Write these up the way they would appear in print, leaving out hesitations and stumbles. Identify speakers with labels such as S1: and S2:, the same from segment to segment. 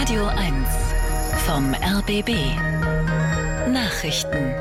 S1: Radio 1 vom RBB Nachrichten.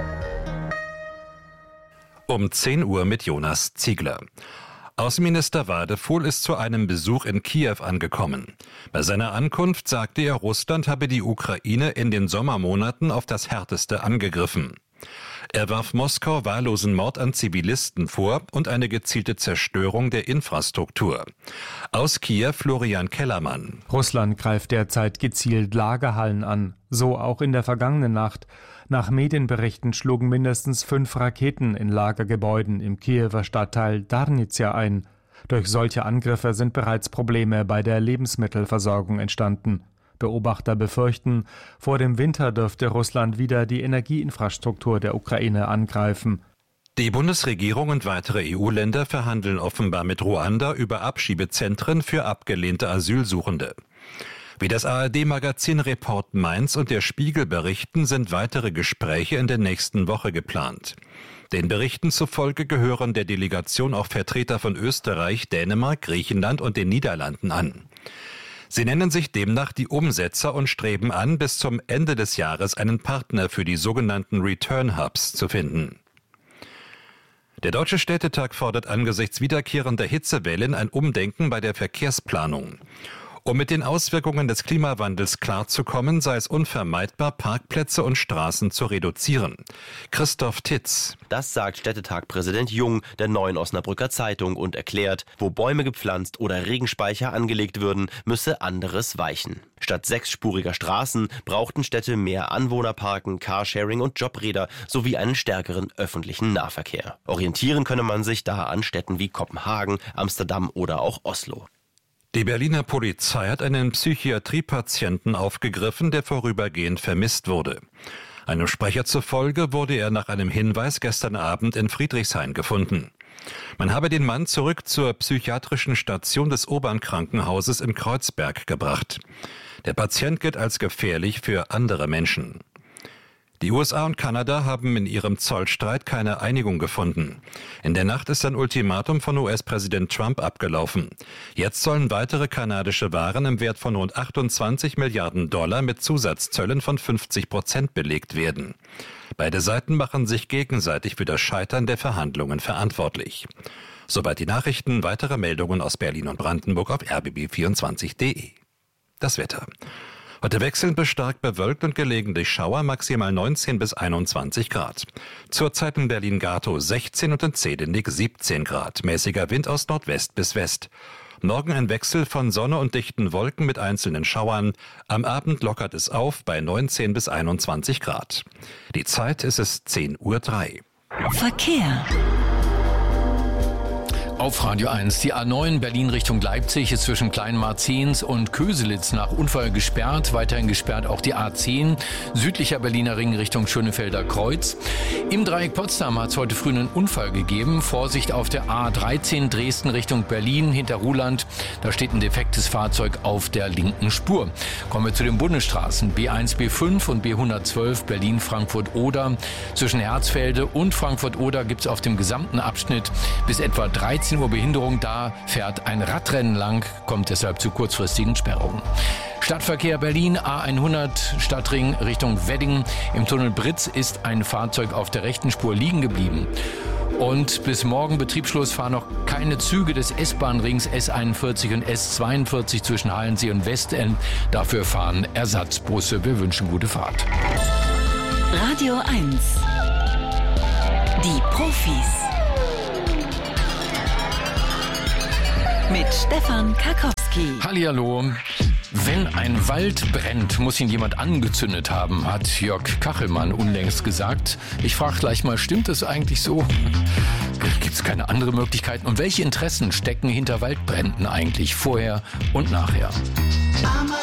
S2: Um 10 Uhr mit Jonas Ziegler. Außenminister Wadefuhl ist zu einem Besuch in Kiew angekommen. Bei seiner Ankunft sagte er, Russland habe die Ukraine in den Sommermonaten auf das Härteste angegriffen. Er warf Moskau wahllosen Mord an Zivilisten vor und eine gezielte Zerstörung der Infrastruktur. Aus Kiew Florian Kellermann.
S3: Russland greift derzeit gezielt Lagerhallen an, so auch in der vergangenen Nacht. Nach Medienberichten schlugen mindestens 5 Raketen in Lagergebäuden im Kiewer Stadtteil Darnizia ein. Durch solche Angriffe sind bereits Probleme bei der Lebensmittelversorgung entstanden. Beobachter befürchten, vor dem Winter dürfte Russland wieder die Energieinfrastruktur der Ukraine angreifen.
S2: Die Bundesregierung und weitere EU-Länder verhandeln offenbar mit Ruanda über Abschiebezentren für abgelehnte Asylsuchende. Wie das ARD-Magazin Report Mainz und der Spiegel berichten, sind weitere Gespräche in der nächsten Woche geplant. Den Berichten zufolge gehören der Delegation auch Vertreter von Österreich, Dänemark, Griechenland und den Niederlanden an. Sie nennen sich demnach die Umsetzer und streben an, bis zum Ende des Jahres einen Partner für die sogenannten Return Hubs zu finden. Der Deutsche Städtetag fordert angesichts wiederkehrender Hitzewellen ein Umdenken bei der Verkehrsplanung. Um mit den Auswirkungen des Klimawandels klarzukommen, sei es unvermeidbar, Parkplätze und Straßen zu reduzieren. Christoph Titz.
S4: Das sagt Städtetag-Präsident Jung der Neuen Osnabrücker Zeitung und erklärt, wo Bäume gepflanzt oder Regenspeicher angelegt würden, müsse anderes weichen. Statt 6-spuriger Straßen brauchten Städte mehr Anwohnerparken, Carsharing und Jobräder sowie einen stärkeren öffentlichen Nahverkehr. Orientieren könne man sich da an Städten wie Kopenhagen, Amsterdam oder auch Oslo.
S2: Die Berliner Polizei hat einen Psychiatriepatienten aufgegriffen, der vorübergehend vermisst wurde. Einem Sprecher zufolge wurde er nach einem Hinweis gestern Abend in Friedrichshain gefunden. Man habe den Mann zurück zur psychiatrischen Station des Obern-Krankenhauses in Kreuzberg gebracht. Der Patient gilt als gefährlich für andere Menschen. Die USA und Kanada haben in ihrem Zollstreit keine Einigung gefunden. In der Nacht ist ein Ultimatum von US-Präsident Trump abgelaufen. Jetzt sollen weitere kanadische Waren im Wert von rund 28 Milliarden Dollar mit Zusatzzöllen von 50% belegt werden. Beide Seiten machen sich gegenseitig für das Scheitern der Verhandlungen verantwortlich. Soweit die Nachrichten, weitere Meldungen aus Berlin und Brandenburg auf rbb24.de. Das Wetter. Heute wechselnd bis stark bewölkt und gelegentlich Schauer, maximal 19 bis 21 Grad. Zurzeit in Berlin-Gatow 16 und in Zehdenick 17 Grad. Mäßiger Wind aus Nordwest bis West. Morgen ein Wechsel von Sonne und dichten Wolken mit einzelnen Schauern. Am Abend lockert es auf bei 19 bis 21 Grad. Die Zeit ist es 10:03 Uhr.
S1: Verkehr.
S5: Auf Radio 1. Die A9 Berlin Richtung Leipzig ist zwischen Kleinmarzens und Köselitz nach Unfall gesperrt. Weiterhin gesperrt auch die A10 südlicher Berliner Ring Richtung Schönefelder Kreuz. Im Dreieck Potsdam hat es heute früh einen Unfall gegeben. Vorsicht auf der A13 Dresden Richtung Berlin hinter Ruhland. Da steht ein defektes Fahrzeug auf der linken Spur. Kommen wir zu den Bundesstraßen. B1, B5 und B112 Berlin-Frankfurt-Oder. Zwischen Herzfelde und Frankfurt-Oder gibt es auf dem gesamten Abschnitt bis etwa 13 Uhr Behinderung, da fährt ein Radrennen lang, kommt deshalb zu kurzfristigen Sperrungen. Stadtverkehr Berlin, A100 Stadtring Richtung Wedding. Im Tunnel Britz ist ein Fahrzeug auf der rechten Spur liegen geblieben. Und bis morgen Betriebsschluss fahren noch keine Züge des S-Bahn-Rings S41 und S42 zwischen Halensee und Westend. Dafür fahren Ersatzbusse. Wir wünschen gute Fahrt.
S1: Radio 1. Die Profis. Mit Stefan Karkowski.
S5: Hallihallo. Wenn ein Wald brennt, muss ihn jemand angezündet haben, hat Jörg Kachelmann unlängst gesagt. Ich frage gleich mal, stimmt das eigentlich so? Gibt es keine andere Möglichkeiten? Und welche Interessen stecken hinter Waldbränden eigentlich vorher und nachher?